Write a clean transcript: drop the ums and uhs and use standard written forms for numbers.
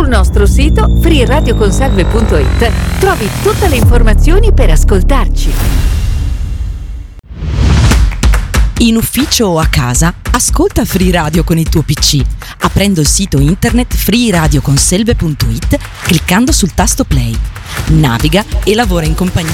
nostro sito freeradioconsalve.it trovi tutte le informazioni per ascoltarci. In ufficio o a casa, ascolta Free Radio con il tuo PC, aprendo il sito internet freeradioconselve.it, cliccando sul tasto play. Naviga e lavora in compagnia